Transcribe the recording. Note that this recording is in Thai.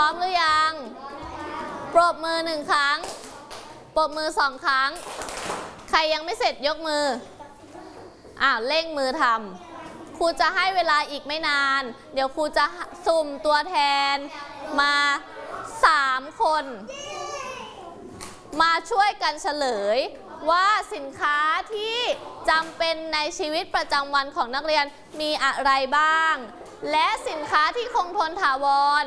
ร้อมหรือยังปรบมือ1 ครั้งปรบมือ2 ครั้งใครยังไม่เสร็จยกมือเร่งมือทำครูจะให้เวลาอีกไม่นานเดี๋ยวครูจะสุ่มตัวแทนมา3 คนมาช่วยกันเฉลยว่าสินค้าที่จำเป็นในชีวิตประจำวันของนักเรียนมีอะไรบ้างและสินค้าที่คงทนถาวร